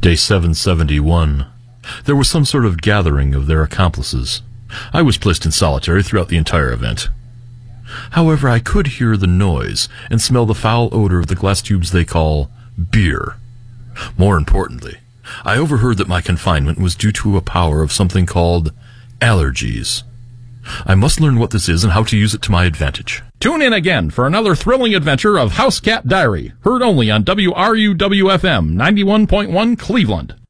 Day 771. There was some sort of gathering of their accomplices. I was placed in solitary throughout the entire event. However, I could hear the noise and smell the foul odor of the glass tubes they call beer. More importantly, I overheard that my confinement was due to a power of something called allergies. I must learn what this is and how to use it to my advantage. Tune in again for another thrilling adventure of House Cat Diary, heard only on WRUW-FM 91.1 Cleveland.